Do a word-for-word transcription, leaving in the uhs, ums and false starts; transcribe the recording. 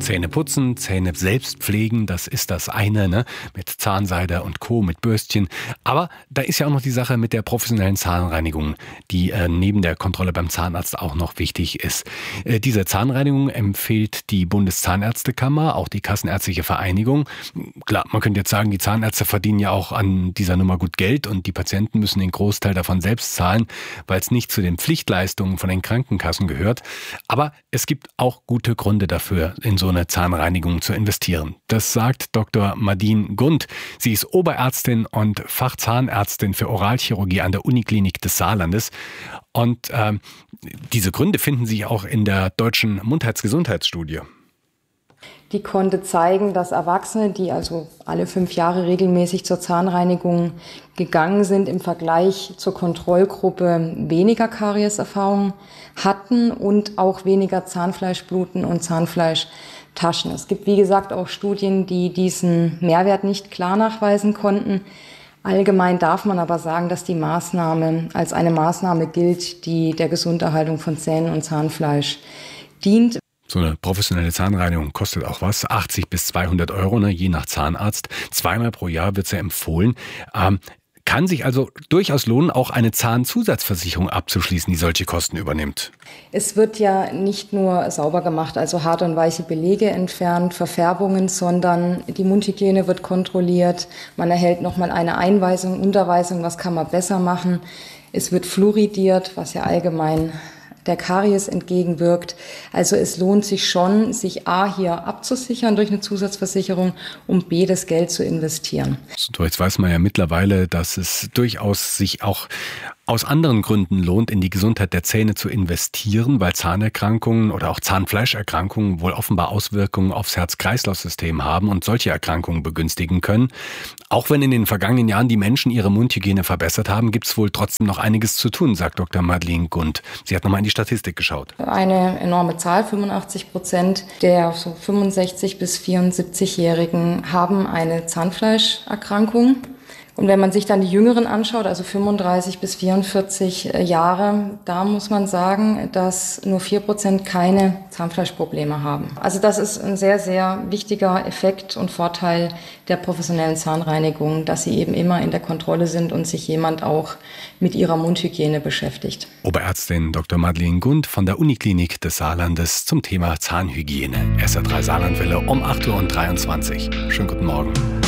Zähne putzen, Zähne selbst pflegen, das ist das eine, ne? Mit Zahnseide und Co., mit Bürstchen. Aber da ist ja auch noch die Sache mit der professionellen Zahnreinigung, die äh, neben der Kontrolle beim Zahnarzt auch noch wichtig ist. Äh, diese Zahnreinigung empfiehlt die Bundeszahnärztekammer, auch die Kassenärztliche Vereinigung. Klar, man könnte jetzt sagen, die Zahnärzte verdienen ja auch an dieser Nummer gut Geld und die Patienten müssen den Großteil davon selbst zahlen, weil es nicht zu den Pflichtleistungen von den Krankenkassen gehört. Aber es gibt auch gute Gründe dafür, in so eine Zahnreinigung zu investieren. Das sagt Doktor Madine Gund. Sie ist Oberärztin und Fachzahnärztin für Oralchirurgie an der Uniklinik des Saarlandes. Und äh, diese Gründe finden sich auch in der deutschen Mundheitsgesundheitsstudie. Die konnte zeigen, dass Erwachsene, die also alle fünf Jahre regelmäßig zur Zahnreinigung gegangen sind, im Vergleich zur Kontrollgruppe weniger Karieserfahrung hatten und auch weniger Zahnfleischbluten und Zahnfleischtaschen. Es gibt, wie gesagt, auch Studien, die diesen Mehrwert nicht klar nachweisen konnten. Allgemein darf man aber sagen, dass die Maßnahme als eine Maßnahme gilt, die der Gesunderhaltung von Zähnen und Zahnfleisch dient. So eine professionelle Zahnreinigung kostet auch was, achtzig bis zweihundert Euro, ne, je nach Zahnarzt. Zweimal pro Jahr wird sie empfohlen. Ähm, kann sich also durchaus lohnen, auch eine Zahnzusatzversicherung abzuschließen, die solche Kosten übernimmt. Es wird ja nicht nur sauber gemacht, also harte und weiche Belege entfernt, Verfärbungen, sondern die Mundhygiene wird kontrolliert. Man erhält nochmal eine Einweisung, Unterweisung, was kann man besser machen. Es wird fluoridiert, was ja allgemein der Karies entgegenwirkt. Also es lohnt sich schon, sich A hier abzusichern durch eine Zusatzversicherung und B das Geld zu investieren. So, jetzt weiß man ja mittlerweile, dass es durchaus sich auch aus anderen Gründen lohnt, in die Gesundheit der Zähne zu investieren, weil Zahnerkrankungen oder auch Zahnfleischerkrankungen wohl offenbar Auswirkungen aufs Herz-Kreislauf-System haben und solche Erkrankungen begünstigen können. Auch wenn in den vergangenen Jahren die Menschen ihre Mundhygiene verbessert haben, gibt es wohl trotzdem noch einiges zu tun, sagt Doktor Madine Gund. Sie hat nochmal in die Statistik geschaut. Eine enorme Zahl, fünfundachtzig Prozent der so fünfundsechzig- bis vierundsiebzigjährigen haben eine Zahnfleischerkrankung. Und wenn man sich dann die Jüngeren anschaut, also fünfunddreißig bis vierundvierzig Jahre, da muss man sagen, dass nur vier Prozent keine Zahnfleischprobleme haben. Also das ist ein sehr, sehr wichtiger Effekt und Vorteil der professionellen Zahnreinigung, dass sie eben immer in der Kontrolle sind und sich jemand auch mit ihrer Mundhygiene beschäftigt. Oberärztin Doktor Madine Gund von der Uniklinik des Saarlandes zum Thema Zahnhygiene. S R drei Saarlandwelle um acht Uhr dreiundzwanzig. Schönen guten Morgen.